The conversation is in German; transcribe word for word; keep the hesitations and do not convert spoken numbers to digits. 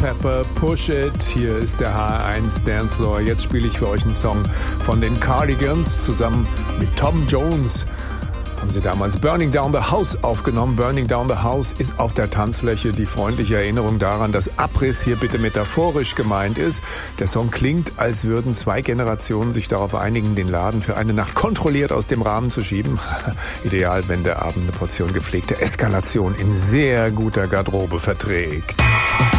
Pepper, Push It. Hier ist der H R eins Dance Floor. Jetzt spiele ich für euch einen Song von den Cardigans zusammen mit Tom Jones. Haben sie damals Burning Down the House aufgenommen. Burning Down the House ist auf der Tanzfläche die freundliche Erinnerung daran, dass Abriss hier bitte metaphorisch gemeint ist. Der Song klingt, als würden zwei Generationen sich darauf einigen, den Laden für eine Nacht kontrolliert aus dem Rahmen zu schieben. Ideal, wenn der Abend eine Portion gepflegte Eskalation in sehr guter Garderobe verträgt.